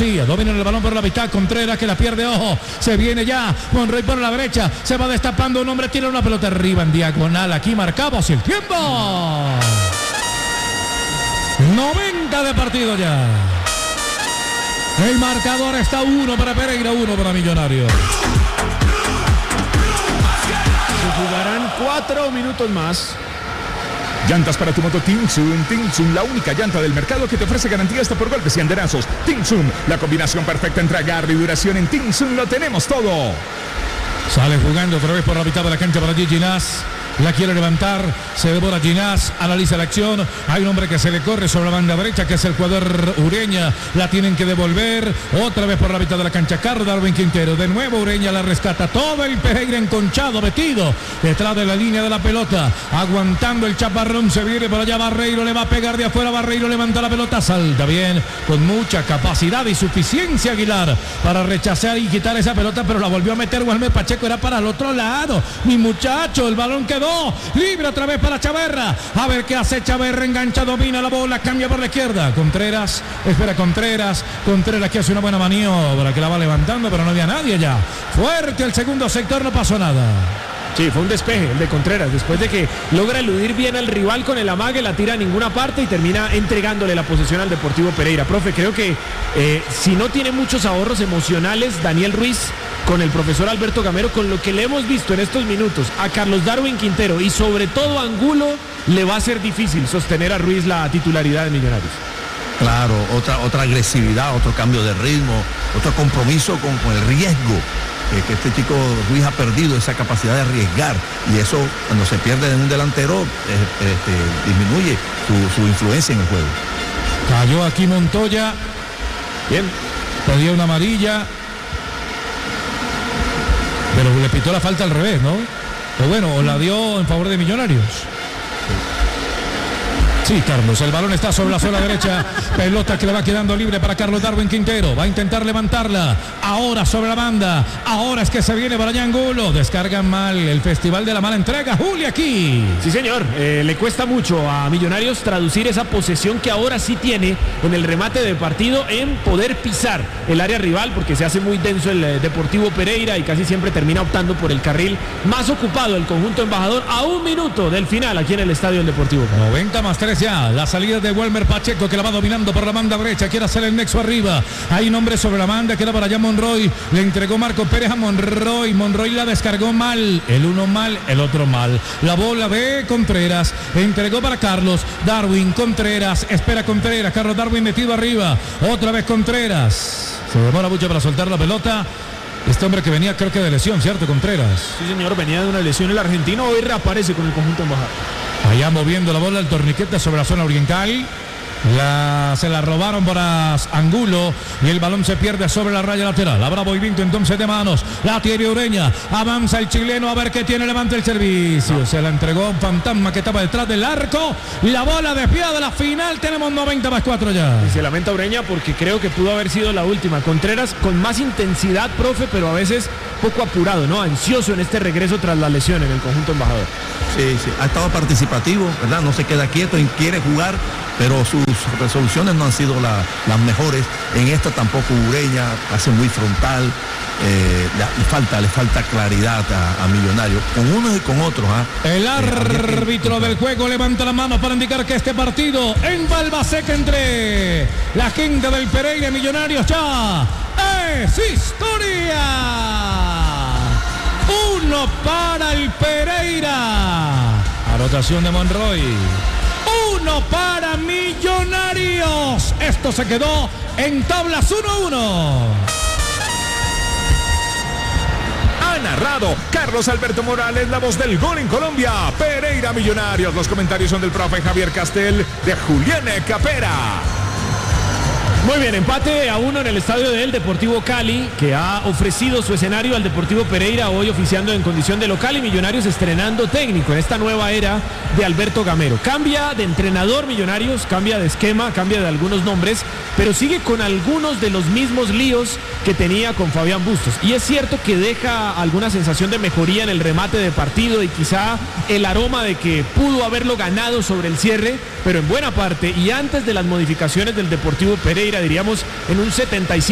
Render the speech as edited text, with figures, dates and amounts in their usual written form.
García, domina el balón por la mitad, Contreras que la pierde, ojo, se viene ya, Monroy por la derecha, se va destapando un hombre, tira una pelota arriba en diagonal, aquí marcamos el tiempo. 90 de partido ya. El marcador está 1 para Pereira, 1 para Millonarios. Se jugarán 4 minutos más. Llantas para tu moto Tinsum. Tinsum, la única llanta del mercado que te ofrece garantía hasta por golpes y andenazos. Tinsum, la combinación perfecta entre agarre y duración. En Tinsum lo tenemos todo. Sale jugando otra vez por la mitad de la cancha para Gigi Ginás. La quiere levantar, se devora Ginás, analiza la acción. Hay un hombre que se le corre sobre la banda derecha, que es el jugador Ureña. La tienen que devolver. Otra vez por la mitad de la cancha, Carlos Darwin Quintero. De nuevo Ureña la rescata. Todo el Pereira enconchado, metido detrás de la línea de la pelota. Aguantando el chaparrón, se viene por allá Barreiro, le va a pegar de afuera. Barreiro levanta la pelota, salta bien, con mucha capacidad y suficiencia Aguilar para rechazar y quitar esa pelota, pero la volvió a meter Walmer Pacheco, era para el otro lado. Mi muchacho, el balón quedó libre otra vez para Chaverra. A ver qué hace Chaverra, engancha, domina la bola, cambia por la izquierda. Contreras, espera Contreras que hace una buena maniobra, que la va levantando, pero no había nadie ya. Fuerte el segundo sector, no pasó nada. Sí, fue un despeje el de Contreras, después de que logra eludir bien al rival con el amague, la tira a ninguna parte y termina entregándole la posesión al Deportivo Pereira. Profe, creo que si no tiene muchos ahorros emocionales Daniel Ruiz con el profesor Alberto Gamero, con lo que le hemos visto en estos minutos a Carlos Darwin Quintero y sobre todo a Angulo, le va a ser difícil sostener a Ruiz la titularidad de Millonarios. Claro, otra agresividad, otro cambio de ritmo, otro compromiso con el riesgo. Que este chico Ruiz ha perdido esa capacidad de arriesgar, y eso cuando se pierde en un delantero disminuye su influencia en el juego. Cayó aquí Montoya, bien, pedía una amarilla, pero le pitó la falta al revés, ¿no? O bueno, o la dio en favor de Millonarios. Sí, Carlos, el balón está sobre la zona derecha, pelota que le va quedando libre para Carlos Darwin Quintero, va a intentar levantarla, ahora sobre la banda, ahora es que se viene para allá Angulo, descargan mal, el festival de la mala entrega, Juli aquí. Sí señor, le cuesta mucho a Millonarios traducir esa posesión que ahora sí tiene en el remate de partido en poder pisar el área rival, porque se hace muy denso el Deportivo Pereira y casi siempre termina optando por el carril más ocupado el conjunto embajador a 1 minuto del final aquí en el estadio del Deportivo. 90 más 3 ya, la salida de Walmer Pacheco que la va dominando por la banda derecha, quiere hacer el nexo arriba, hay un hombre sobre la banda, queda para allá Monroy, le entregó Marco Pérez a Monroy la descargó mal, el uno mal, el otro mal, la bola de Contreras, entregó para Carlos Darwin Contreras, espera Contreras, Carlos Darwin metido arriba, otra vez Contreras, se demora mucho para soltar la pelota. Este hombre que venía creo que de lesión, ¿cierto, Contreras? Sí señor, venía de una lesión el argentino, hoy reaparece con el conjunto embajador. Allá moviendo la bola el torniquete sobre la zona oriental. Se la robaron por Angulo y el balón se pierde sobre la raya lateral. Habrá movimiento entonces de manos. La tiene Ureña. Avanza el chileno a ver qué tiene. Levanta el servicio. Se la entregó a un fantasma que estaba detrás del arco. La bola desviada de la final. Tenemos 90 más 4 ya. Y se lamenta Ureña porque creo que pudo haber sido la última. Contreras con más intensidad, profe, pero a veces poco apurado, ¿no? Ansioso en este regreso tras la lesión en el conjunto embajador. Sí, ha estado participativo, ¿verdad? No se queda quieto y quiere jugar, pero sus resoluciones no han sido las mejores. En esta tampoco Ureña hace muy frontal. Le falta claridad a Millonarios, con unos y con otros. El árbitro del juego levanta la mano para indicar que este partido en Balbaseca entre la gente del Pereira y Millonarios ya es historia. 1 para el Pereira. Anotación de Monroy. 1 para Millonarios. Esto se quedó en tablas 1-1. Ha narrado Carlos Alberto Morales, la voz del gol en Colombia. Pereira Millonarios. Los comentarios son del profe Javier Castel, de Julián Capera. Muy bien, empate a 1 en el estadio del Deportivo Cali, que ha ofrecido su escenario al Deportivo Pereira, hoy oficiando en condición de local, y Millonarios estrenando técnico en esta nueva era de Alberto Gamero. Cambia de entrenador Millonarios, cambia de esquema, cambia de algunos nombres, pero sigue con algunos de los mismos líos que tenía con Fabián Bustos. Y es cierto que deja alguna sensación de mejoría en el remate de partido y quizá el aroma de que pudo haberlo ganado sobre el cierre, pero en buena parte y antes de las modificaciones del Deportivo Pereira, diríamos en un 75%.